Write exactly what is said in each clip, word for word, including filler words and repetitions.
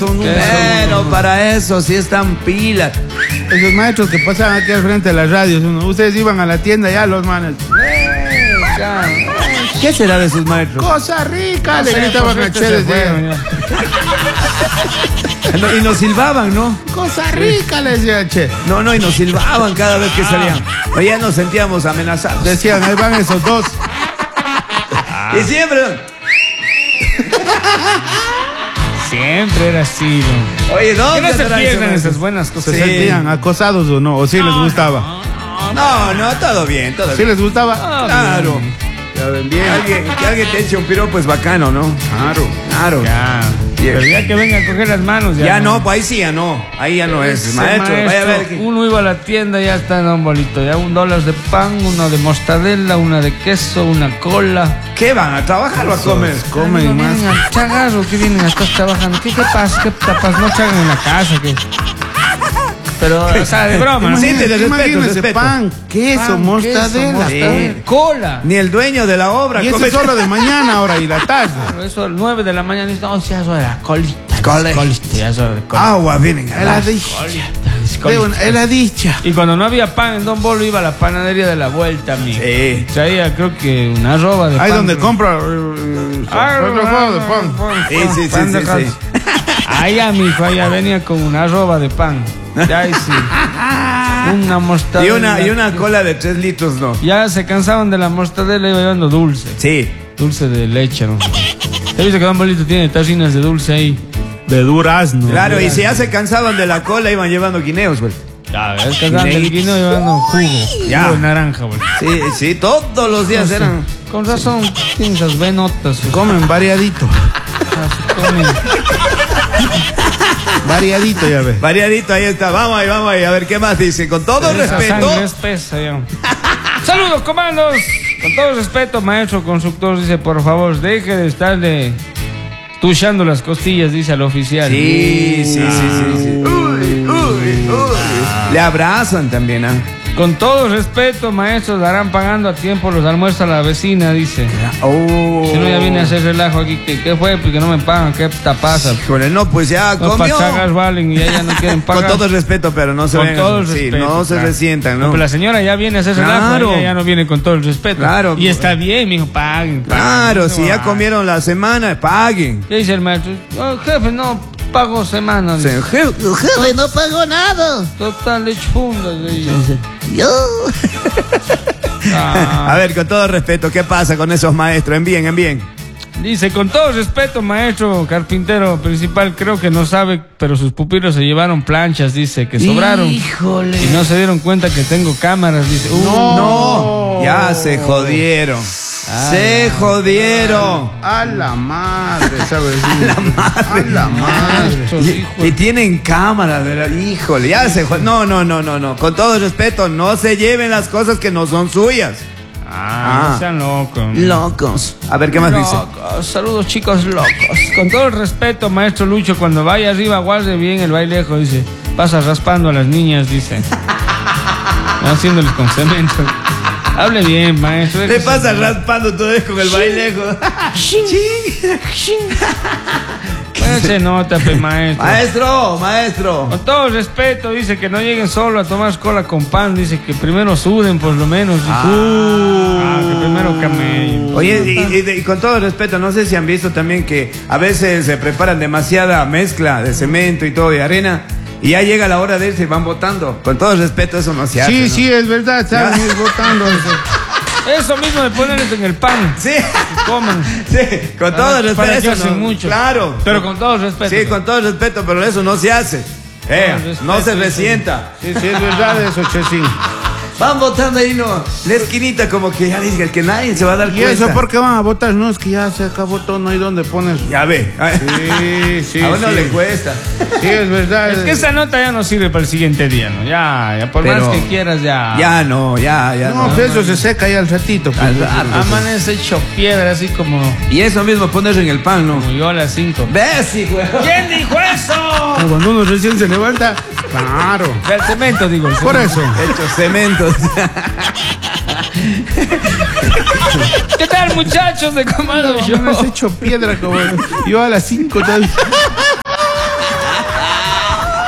Pero para eso sí están pilas. Esos maestros que pasaban aquí al frente de las radios, uno, ustedes iban a la tienda ya, los manes. ¿Qué será de sus maestros? Cosa rica, le gritaban a Che. No, y nos silbaban, ¿no? Cosa rica, le decía Che. No, no, y nos silbaban cada vez que salían. O ya nos sentíamos amenazados. Decían, ahí van esos dos. Ah. Y siempre... Siempre era así, ¿no? Oye, ¿dónde no se pierden esas buenas cosas? ¿Se Sí. sentían acosados o no? ¿O sí no, les gustaba? No, no, no, todo bien, todo ¿Sí bien. les gustaba? Ah, claro. Ya ven bien. Alguien, que alguien te eche un piropo es bacano, ¿no? Claro. Claro. Ya. Yeah. Pero ya que venga a coger las manos. Ya, Ya no, pues ahí sí, ya no. Ahí ya no es. Ese Maestro, vaya a ver. Que... Uno iba a la tienda y ya está en un bolito. Ya un dólar de pan, uno de mortadela, una de queso, una cola. ¿Qué van a trabajar o a comer? Comen no más. vienen a chagar o que vienen a estar trabajando. ¿Qué, qué pasa? ¿Qué tapas? No chagan en la casa. ¿Qué? Pero, o sea, de broma, ¿no? Sí, te respeto, Imagínense, respeto. pan, queso, Pan, mortadela. queso, mortadela, Sí. cola. Ni el dueño de la obra Y eso come. es solo de mañana ahora y la tarde. Pero eso, el nueve de la mañana, no, si eso era colita. Cole. Colita, ya eso era colita. Agua vienen a Es la dar. dicha. Colita. De una- Es la dicha. Y cuando no había pan en Don Bolo, iba a la panadería de la vuelta, amigo. Sí. Traía, creo que una roba de pan. Ahí donde pero- compra eh, Ah, otro juego de pan. Sí, sí, sí, pan de sí, cal- sí. Allá, mijo, allá venía con una roba de pan. Ya, ahí sí. Una mortadela. Y una, y una cola de tres litros, ¿no? Ya se cansaban de la mortadela y iba llevando dulce. Sí. Dulce de leche, ¿no? ¿Te viste que Don Bolito tiene tacinas de dulce ahí? De durazno. Claro, y si ya se cansaban de la cola, iban llevando guineos, güey. Ya, es que andaban del guineo llevando jugo. Ya. Jugo de naranja, güey. Sí, sí, todos los días No sé. eran. Con razón, tienen esas venotas. Comen variadito. Comen. Variadito, ya ves. Variadito, ahí está. Vamos ahí, vamos ahí. A ver qué más dice. Con todo Esa respeto. sangre espesa, ya. Saludos, comandos. Con todo respeto, maestro constructor, dice, por favor, deje de estarle tuchando las costillas, dice al oficial. Sí, sí, sí, sí, sí. Uy, uy, uy. Le abrazan también, ¿ah? Con todo respeto, maestros, darán pagando a tiempo los almuerzos a la vecina, dice. Oh. Si no, ya viene a hacer relajo aquí. ¿Qué, qué fue? Porque no me pagan. ¿Qué puta pasa? Híjole, no, pues ya Los comió. pachagas valen y ya, ya no quieren Con pagar. todo el respeto, pero no se Con vengan. todo el Sí, respeto. no se claro. resientan, No, ¿no? pero la señora ya viene a hacer relajo. Claro. Ella ya no viene con todo el respeto. Claro. Y está bien, mijo, paguen. paguen. Claro, si ya Ah. comieron la semana, paguen. ¿Qué dice el maestro? Oh, jefe, no pago semana. Sí, je- Jefe, no pago nada. Total, hecho fundas. Yo. A ver, con todo respeto, ¿qué pasa con esos maestros? Envíen, envíen. Dice, con todo respeto, maestro carpintero principal, creo que no sabe, pero sus pupilos se llevaron planchas, dice, que sobraron. Híjole. Y no se dieron cuenta que tengo cámaras, dice. Uh, No, ya se jodieron. Se jodieron. A la madre, ¿sabes? A la madre. A la madre. estos Y, hijos. y tienen cámaras, ¿verdad? Híjole, ya se jod- No, no, no, no, no. Con todo respeto, no se lleven las cosas que no son suyas. Ah, Ah. no sean locos. Locos. A ver, ¿qué más dice? Locos, saludos chicos locos. Con todo el respeto, maestro Lucho, cuando vaya arriba, guarde bien el bailejo, dice. Pasa raspando a las niñas, dice. Haciéndoles con cemento. Hable bien, maestro. Le pasa raspando todo eso con el bailejo. Bueno, se nota, pe, maestro. Maestro, maestro. Con todo el respeto, dice que no lleguen solo a tomar cola con pan, dice que primero suden por lo menos. Dice, ah, que primero camellen. Oye, y, y- y con todo el respeto, no sé si han visto también que a veces se preparan demasiada mezcla de cemento y todo de arena y ya llega la hora de irse y van botando. Con todo el respeto, eso no se hace. Sí, ¿no? sí, es verdad, saben ir votando. Eso mismo de ponerles en el pan. Sí, Que coman. sí, con todo el Para respeto. que eso hacen no- mucho. Claro. Pero con todo el respeto. Sí, con todo el respeto, pero eso no se hace. Eh, Con respeto, no se sí, resienta. Sí, sí, es verdad eso, Chesín. Van votando ahí, no. La esquinita como que ya diga que nadie se va a dar ¿Y cuenta. eso por qué van a votar? No, es que ya se acabó todo, no hay dónde poner. Ya ve. Sí, sí, a uno sí. le cuesta. Sí, es verdad. Es que esa nota ya no sirve para el siguiente día, ¿no? Ya, ya por Pero- más que quieras, ya. Ya no, ya, ya No, no. pues eso se seca ya al ratito. pues. Al rato. Amanece hecho piedra, así como, Y eso mismo pones en el pan, ¿no? como yo a las cinco. ¿Ves, hijo? ¿Quién dijo eso? Ah, Cuando uno recién se levanta, claro. El cemento, digo. El Por cemento. eso. Hecho cementos. ¿Qué tal, muchachos de Comando Yo me Show? he hecho piedra como yo a las cinco tal.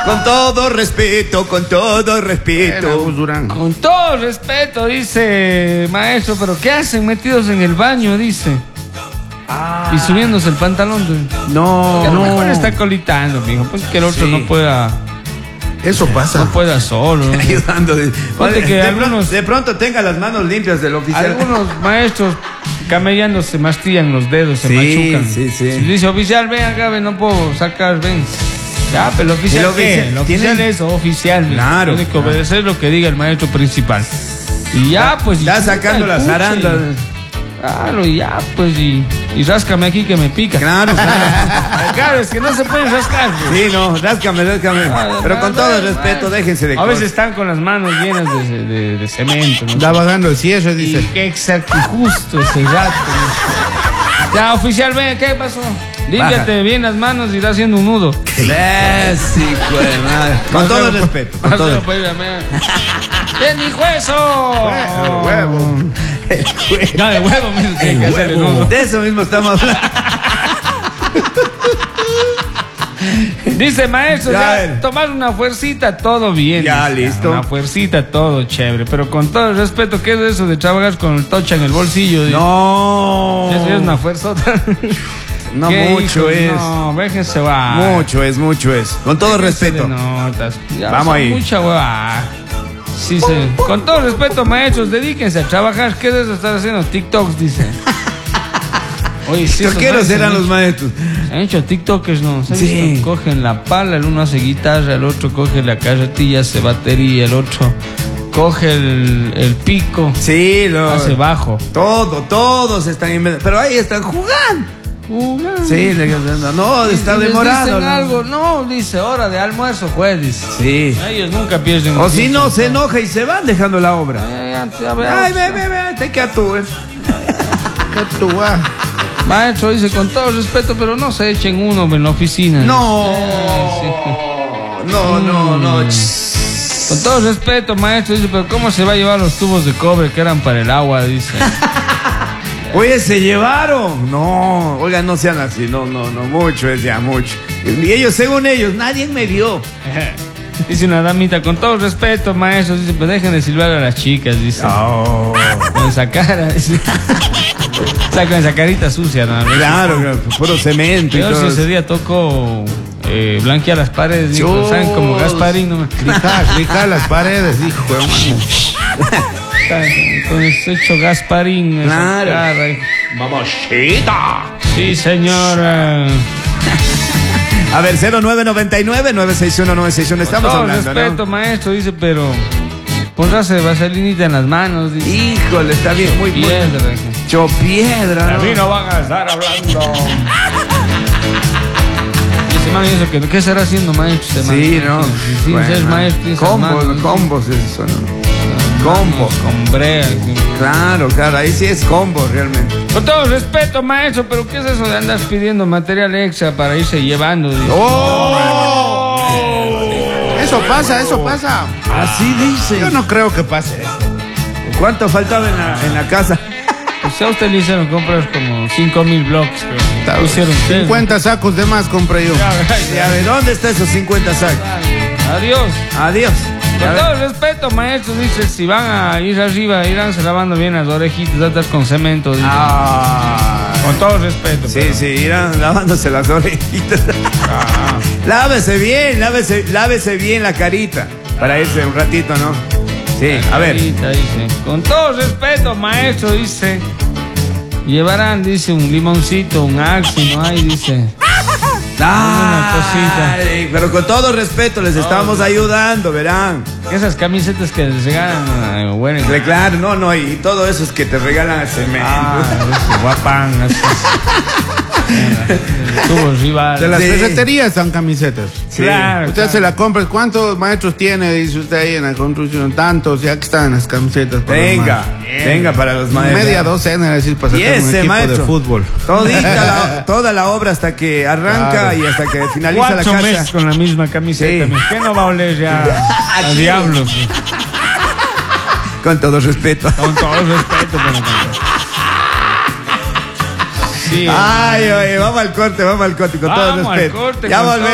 Con todo respeto, con todo respeto. Era Gus Durán. Con todo respeto, dice maestro, pero ¿qué hacen metidos en el baño? Dice. Ah. Y subiéndose el pantalón. No, Que a lo no. mejor está colitando, mijo. Pues que el otro Sí. no pueda, Eso pasa. no pueda solo. ¿no? Ayudando. De, Ponte que de, algunos- pronto, de pronto tenga las manos limpias del oficial. Algunos maestros camellando se mastillan los dedos, se Sí, machucan. sí, sí. Si dice oficial, ven acá, ven, no puedo sacar, ven. Ya, pero el oficial, El oficial ¿qué? El oficial tiene- es oficial. Claro, Tiene que claro. obedecer lo que diga el maestro principal. Y ya, pues. y Está chuta, sacando y las pucha, arandas. y- Claro, y ya, pues, y, y ráscame aquí que me pica. Claro, claro. Claro, es que no se pueden rascar. pues. Sí, no, ráscame, ráscame. Ah, Pero con ah, todo ah, el respeto, ah. déjense de A veces cosas. están con las manos llenas de, de- de cemento. ¿no? Está bajando el cierre, Y dice. qué exacto, justo ese rato. ¿no? Ya, oficial, ven, ¿qué pasó? Límpiate bien las manos y irá haciendo un nudo. Eh, sí, pues, madre. Con todo el respeto. Con todo el ¡Bien, mi hueso! El huevo. No, de huevo mismo tiene que hacer el nudo. De eso mismo estamos hablando. Dice maestro, Ya, ya, a ver. tomar una fuercita, todo bien. Ya, Dice, listo. Una fuercita, todo chévere. Pero con todo el respeto, ¿qué es eso de trabajar con el tocha en el bolsillo? Dice. No. Eso es una fuerzota. No ¿Qué mucho hijos? es. No, déjense va. Mucho es, mucho es. Con todo Déjense respeto. de notas. Ya Vamos son ahí. Mucha hueva. Sí, sí. Con todo respeto, maestros, dedíquense a trabajar. ¿Qué es eso estar haciendo? TikToks, dice. Oye, sí, ¿Por esos qué no maestros serán han los hecho- maestros? Han hecho TikTokers, ¿no? ¿Se han Sí. visto? Cogen la pala, el uno hace guitarra, el otro coge la carretilla, hace batería, el otro coge el, el pico, Sí, lo. hace bajo. Todo, todos están inventando. Pero ahí están jugando. Jugando. Sí, le- no, no, Y- está y les demorado. dicen ¿no? algo, no, dice, hora de almuerzo, juez, dice. Sí. Ellos nunca pierden. O el si tiempo. no, se enoja y se van dejando la obra. Ay, ay, a ver, Ay, ve, ve, ve, te quedas tú, eh. ¿Qué tú, ah? Maestro dice, con todo respeto, pero no se echen uno en la oficina. No. Ay, No, no, no. Mm. Con todo respeto, maestro, dice, pero ¿cómo se va a llevar los tubos de cobre que eran para el agua? Dice. Oye, se llevaron. No, oiga, no sean así. No, no, no, mucho es ya, mucho. Y ellos, según ellos, nadie me dio. Dice una damita, con todo respeto, maestro, dice, pues dejen de silbar a las chicas, dice. Oh. Con esa cara, dice. O sea, con esa carita sucia, ¿no? Claro, claro, puro cemento y Peor si todo. ese día tocó eh, blanquear las paredes, dijo, ¿saben? Como Gasparín, no me Clicar, clicar las paredes, hijo de mano. con ese hecho Gasparín. esa Claro. cara, hijo. ¡Mamosita! Sí, señora. A ver, cero nueve nueve nueve, nueve seis uno, nueve seis uno. Estamos Todo hablando, respeto, ¿no? maestro, dice, pero póngase vaselinita en las manos, dice. Híjole, está bien, muy muy. Piedra, dice. Hecho piedra, A mí ¿no? no van a estar hablando. Dice, man, eso que ¿qué estará haciendo maestro? Este man? Sí, ¿no? Sí, sí, Bueno, ser maestro. esas combos, manos, combos es eso, ¿no? Combos. Con brea. sí. Claro, claro, ahí sí es combo realmente. Con todo respeto, maestro, pero ¿qué es eso de andar pidiendo material extra para irse llevando? Dice. ¡Oh! Eso pasa, eso pasa. Así dice. Yo no creo que pase. ¿Cuánto faltaba en la, en la casa? Pues a usted le hicieron comprar como cinco mil blocks. Pero pusieron ustedes. cincuenta sacos de más compré yo. Ya, ya, Y ya. a ver, ¿dónde están esos cincuenta sacos? Adiós. Adiós. A Con ver. todo respeto, maestro, dice, si van a ir arriba, iránse lavando bien las orejitas, atrás con cemento. Dice. Ah, Con todo respeto. sí, pero- sí, irán lavándose las orejitas. Ah. Lávese bien, lávese, lávese bien la carita. Para irse un ratito, ¿no? Sí, a ver. Ahorita dice, con todo respeto, maestro, dice, llevarán, dice, un limoncito, un axi, ¿no hay? Dice, Ay, pero con todo respeto les estamos ayudando, verán. esas camisetas que les regalan, eh, bueno, Le- Claro, no, no, y todo eso es que te regalan cemento. ah, ese guapán, así. Tuvo rival. De las Sí. ferreterías están camisetas. Sí. Claro, Usted se la compra. ¿Cuántos maestros tiene? Dice usted ahí en la construcción. Tantos, ya que están las camisetas. para los Venga, maestros. venga para los maestros. Media docena, es decir, para Y sacar un ese equipo maestro. de fútbol. Todita la, toda la obra hasta que arranca Claro. y hasta que finaliza la Cuatro casa. meses con la misma camiseta. Sí. mi- ¿Qué no va a oler ya a diablos? Con todo respeto. Con todo respeto, pero con todo. Sí, Ay, oye, vamos al corte, vamos al corte, con todo Vamos al respeto. corte, Ya con volvemos.